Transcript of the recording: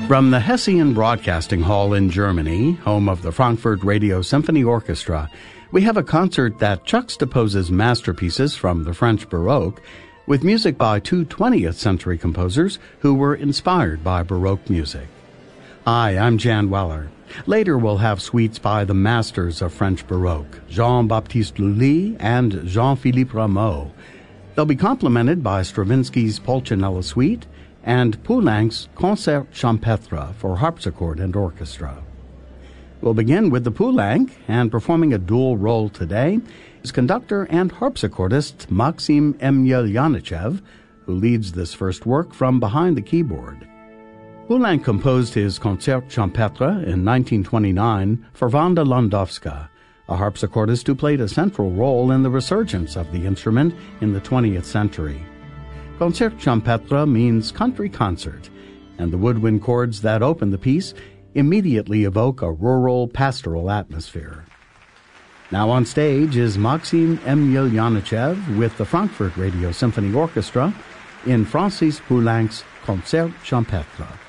From the Hessian Broadcasting Hall in Germany, home of the Frankfurt Radio Symphony Orchestra, we have a concert that juxtaposes masterpieces from the French Baroque with music by two 20th century composers who were inspired by Baroque music. Hi, I'm Jan Weller. Later we'll have suites by the masters of French Baroque, Jean-Baptiste Lully and Jean-Philippe Rameau. They'll be complemented by Stravinsky's Pulcinella Suite and Poulenc's Concert Champêtre for harpsichord and orchestra. We'll begin with the Poulenc, and performing a dual role today is conductor and harpsichordist Maxim Emelyanichev, who leads this first work from behind the keyboard. Poulenc composed his Concert Champêtre in 1929 for Wanda Landowska, a harpsichordist who played a central role in the resurgence of the instrument in the 20th century. Concert Champêtre means country concert, and the woodwind chords that open the piece immediately evoke a rural, pastoral atmosphere. Now on stage is Maxim Emelyanichev with the Frankfurt Radio Symphony Orchestra in Francis Poulenc's Concert Champêtre.